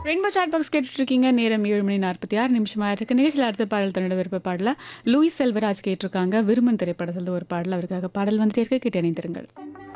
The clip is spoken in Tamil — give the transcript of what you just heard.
ரெயின்போ சாட் பாக்ஸ் கேட்டுட்டு இருக்கீங்க. நேரம் 7 மணி 46 நிமிஷம் ஆயிருக்கு. நிகழ்ச்சியில் அடுத்த பாடல் தன்னோட விருப்ப பாடல லூயிஸ் செல்வராஜ் கேட்டிருக்காங்க. விருமன் திரைப்படத்தில் ஒரு பாடல் அவருக்காக பாடல் வந்துட்டே இருக்க கேட்டு இணைந்திருங்கள்.